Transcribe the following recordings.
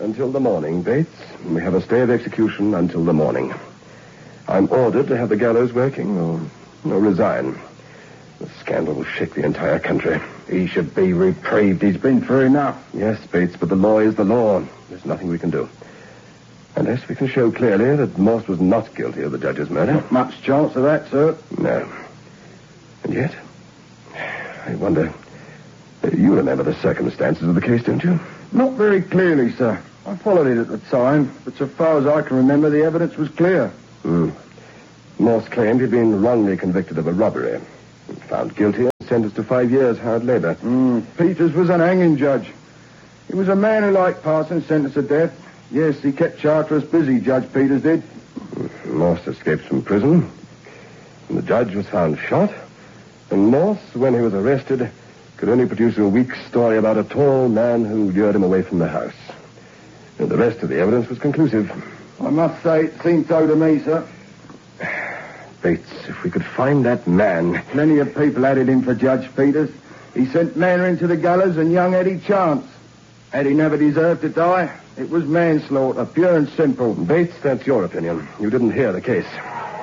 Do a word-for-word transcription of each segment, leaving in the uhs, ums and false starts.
Until the morning, Bates. We have a stay of execution until the morning. I'm ordered to have the gallows working or, or resign. The scandal will shake the entire country. He should be reprieved. He's been through enough. Yes, Bates, but the law is the law. There's nothing we can do. Unless we can show clearly that Morse was not guilty of the judge's murder. Not much chance of that, sir. No. And yet, I wonder... You remember the circumstances of the case, don't you? Not very clearly, sir. I followed it at the time, but so far as I can remember, the evidence was clear. Hmm. Morse claimed he'd been wrongly convicted of a robbery. Found guilty and sentenced to five years hard labor. Mm. Peters was an hanging judge. He was a man who liked Parsons sentenced to death. Yes, he kept Charteris busy, Judge Peters did. Morse escaped from prison. And the judge was found shot. And Morse, when he was arrested, could only produce a weak story about a tall man who lured him away from the house. And the rest of the evidence was conclusive. I must say it seemed so to me, sir. Bates, if we could find that man... Plenty of people had it in for Judge Peters. He sent Mannering to the gallows and young Eddie Chance. Eddie never deserved to die. It was manslaughter, pure and simple. Bates, that's your opinion. You didn't hear the case.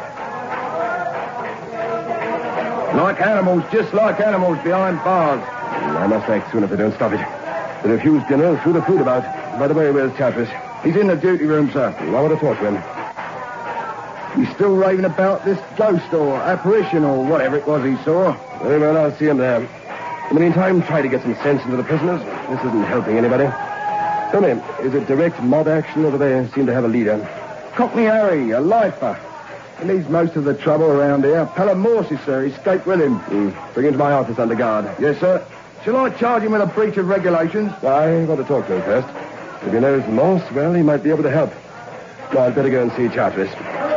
Like animals, just like animals behind bars. I must act soon if they don't stop it. They refuse dinner, threw the food about. By the way, where's Charteris? He's in the duty room, sir. I want to talk to him. He's still raving about this ghost or apparition or whatever it was he saw. Very well, I'll see him there. In the meantime, try to get some sense into the prisoners. This isn't helping anybody. Tell me, is it direct mob action or do they seem to have a leader? Cockney Harry, a lifer. He leads most of the trouble around here. Pelham Morse, sir. He escaped with him. Mm. Bring him to my office under guard. Yes, sir. Shall I charge him with a breach of regulations? I want to talk to him first. If he knows Morse, well, he might be able to help. No, I'd better go and see Charteris.